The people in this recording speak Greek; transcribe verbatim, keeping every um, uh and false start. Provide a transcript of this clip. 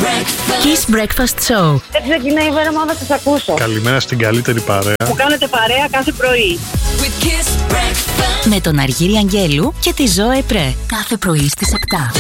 Kiss Breakfast Show. Έτσι ξεκινάει η μέρα μου να σας ακούσω. Καλημέρα στην καλύτερη παρέα που κάνετε παρέα κάθε πρωί. Με τον Αργύρη Αγγέλου και τη Ζωέ Πρέ. Κάθε πρωί στις επτά.